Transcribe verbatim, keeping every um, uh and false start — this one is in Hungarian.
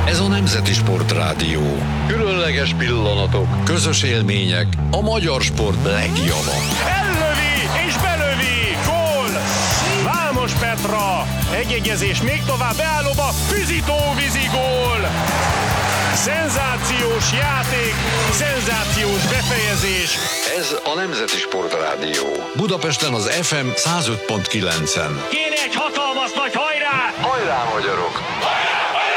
Ez a Nemzeti Sportrádió. Különleges pillanatok, közös élmények, a magyar sport legjava. Ellövi és belövi! Gól! Vámos Petra! Egyegyezés még tovább beállóba, Füzitó-vízi gól! Szenzációs játék, szenzációs befejezés. Ez a Nemzeti Sportrádió. Budapesten az ef em száz öt pont kilencen. Kéne egy hatalmas nagy hajrá! Hajrá, magyarok!